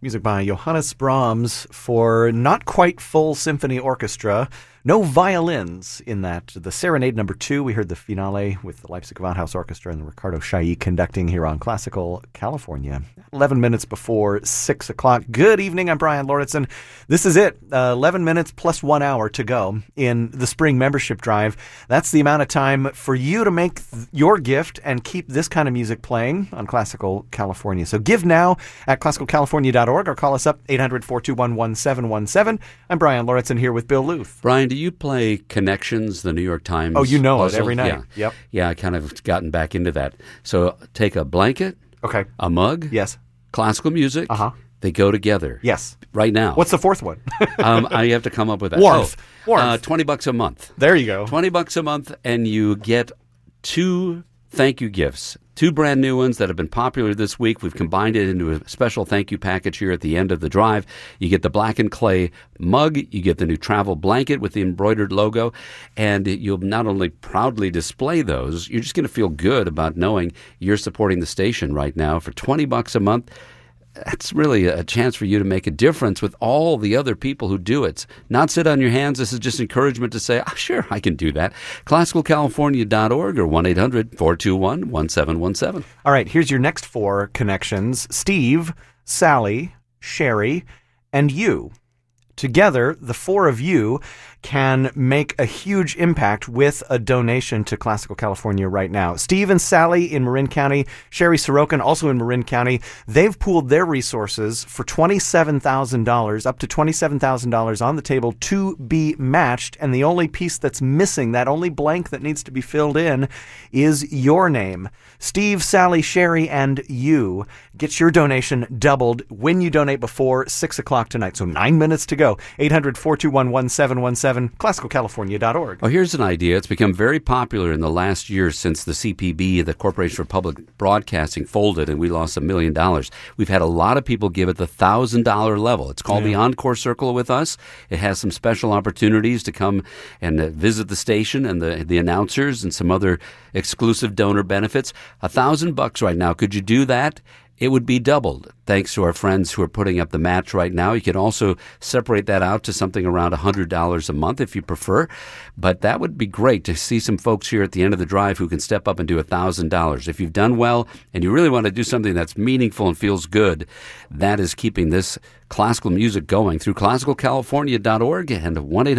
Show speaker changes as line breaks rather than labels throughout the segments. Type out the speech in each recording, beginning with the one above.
Music by Johannes Brahms for not quite full symphony orchestra. No violins in that. The Serenade No. 2, we heard the finale with the Leipzig Gewandhaus Orchestra and Ricardo Chailly conducting here on Classical California. 11 minutes before 6 o'clock. Good evening, I'm Brian Lauritsen. This is it. 11 minutes plus 1 hour to go in the spring membership drive. That's the amount of time for you to make your gift and keep this kind of music playing on Classical California. So give now at classicalcalifornia.org or call us up 800-421-1717. I'm Brian Lauritsen here with Bill Luth.
Brian, do you play Connections, the New York Times
Oh, you know
puzzle?
it every night.
Yeah.
Yep.
Yeah, I kind of gotten back into that. So take a blanket,
Okay.
a mug,
Yes.
classical music.
Uh-huh.
They go together.
Yes.
Right now.
What's the fourth one?
I have to come up with that.
Warmth. Warmth.
$20 a month.
There you go.
$20 a month, and you get 2 thank you gifts. 2 brand new ones that have been popular this week. We've combined it into a special thank you package here at the end of the drive. You get the Black and Clay mug. You get the new travel blanket with the embroidered logo. And you'll not only proudly display those, you're just going to feel good about knowing you're supporting the station right now for $20 a month. That's really a chance for you to make a difference with all the other people who do it. Not sit on your hands. This is just encouragement to say, sure, I can do that. ClassicalCalifornia.org or 1-800-421-1717.
All right, here's your next 4 connections. Steve, Sally, Sherry, and you. Together, the 4 of you can make a huge impact with a donation to Classical California right now. Steve and Sally in Marin County, Sherry Sorokin also in Marin County, they've pooled their resources for $27,000, up to $27,000 on the table to be matched. And the only piece that's missing, that only blank that needs to be filled in, is your name. Steve, Sally, Sherry, and you. Get your donation doubled when you donate before 6 o'clock tonight. So 9 minutes to go. 800-421-1717. ClassicalCalifornia.org.
Oh, here's an idea. It's become very popular in the last year since the CPB, the Corporation for Public Broadcasting, folded and we lost $1 million. We've had a lot of people give it the $1,000 level. It's called the Encore Circle with us. It has some special opportunities to come and visit the station and the announcers and some other exclusive donor benefits. $1,000 right now. Could you do that? It would be doubled, thanks to our friends who are putting up the match right now. You can also separate that out to something around $100 a month if you prefer. But that would be great to see some folks here at the end of the drive who can step up and do $1,000. If you've done well and you really want to do something that's meaningful and feels good, that is keeping this classical music going through classicalcalifornia.org and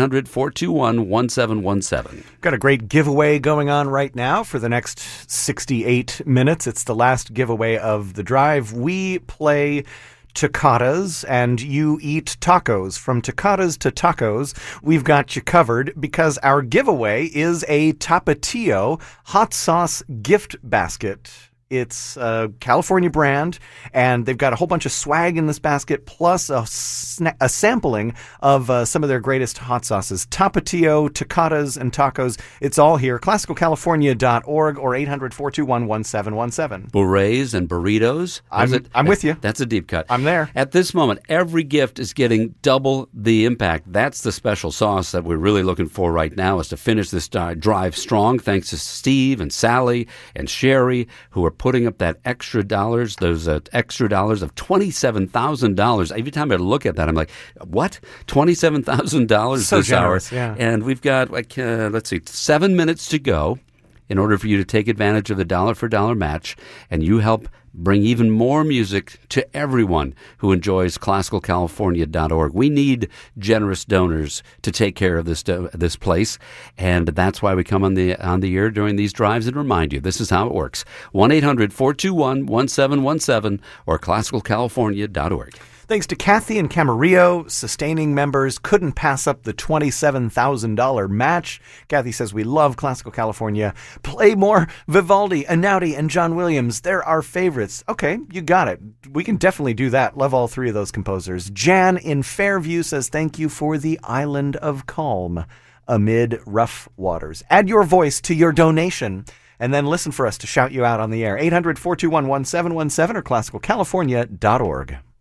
1-800-421-1717.
Got a great giveaway going on right now for the next 68 minutes. It's the last giveaway of the drive. We play Toccatas and you eat tacos. From Toccatas to tacos, we've got you covered because our giveaway is a Tapatio hot sauce gift basket. It's a California brand, and they've got a whole bunch of swag in this basket, plus a sampling of some of their greatest hot sauces. Tapatio, Toccatas, and tacos. It's all here. ClassicalCalifornia.org or 800-421-1717.
Berets and burritos.
I'm with you.
That's a deep cut.
I'm there.
At this moment, every gift is getting double the impact. That's the special sauce that we're really looking for right now, is to finish this drive strong, thanks to Steve and Sally and Sherry, who are putting up that extra dollars, those extra dollars of $27,000. Every time I look at that, I'm like, what? $27,000
so
this
generous,
hour?
yeah.
And we've got, 7 minutes to go in order for you to take advantage of the dollar-for-dollar match, and you help bring even more music to everyone who enjoys classicalcalifornia.org. We need generous donors to take care of this place, and that's why we come on the air during these drives and remind you this is how it works. 1-800-421-1717 or classicalcalifornia.org.
Thanks to Kathy and Camarillo, sustaining members couldn't pass up the $27,000 match. Kathy says, we love Classical California. Play more Vivaldi, Einaudi, and John Williams. They're our favorites. Okay, you got it. We can definitely do that. Love all 3 of those composers. Jan in Fairview says, thank you for the island of calm amid rough waters. Add your voice to your donation and then listen for us to shout you out on the air. 800-421-1717 or classicalcalifornia.org.